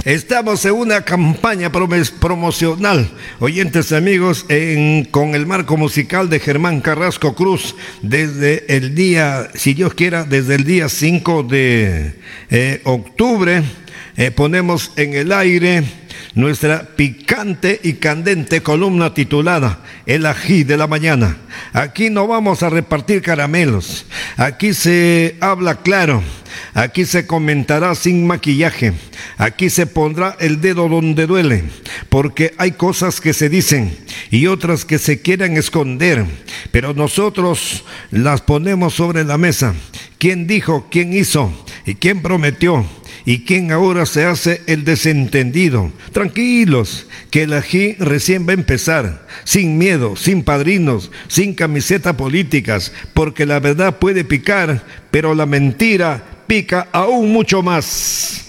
Estamos en una campaña promocional, oyentes amigos, con el marco musical de Germán Carrasco Cruz, desde el día, si Dios quiera, desde el día 5 de octubre, ponemos en el aire nuestra picante y candente columna titulada El ají de la mañana. Aquí no vamos a repartir caramelos, aquí se habla claro, aquí se comentará sin maquillaje, aquí se pondrá el dedo donde duele, porque hay cosas que se dicen y otras que se quieren esconder, pero nosotros las ponemos sobre la mesa. ¿Quién dijo, quién hizo y quién prometió? ¿Y quién ahora se hace el desentendido? Tranquilos, que el ají recién va a empezar, sin miedo, sin padrinos, sin camisetas políticas, porque la verdad puede picar, pero la mentira pica aún mucho más.